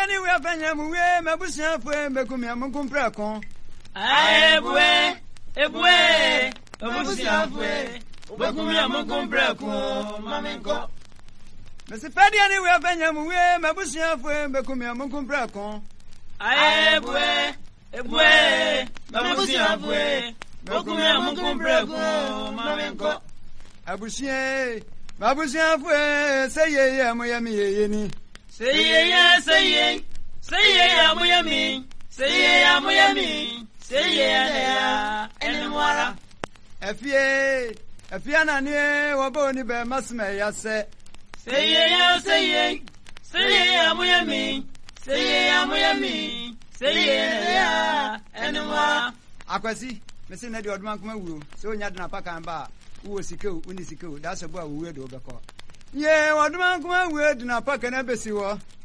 ni we afanya mu we mabusia fo mbekumi amunkumpra kon. Ebwe mabusia fo mbekumi amunkumpra kon mamenko. Mesi fadia ni we afanya mu we mabusia fo mbekumi amunkumpra kon. Ebwe mabusia fo mbekumi amunkumpra kon mamenko. Abusia mabusia fo say ye amoyami ye ni. Say ye amuyami. Say ye amuyami. Say ye enemwara. Efie na ni waboni be masme yase. Say ye amuyami. Say ye amuyami. Say ye enemwara. Akwasi, mesi na di odman kuma wuro. So nya de na paka mba. Uwo sikeu, uni sikeu. Da se bo awuwe do beko. Ye odman kuma wuro de na paka na besi wo.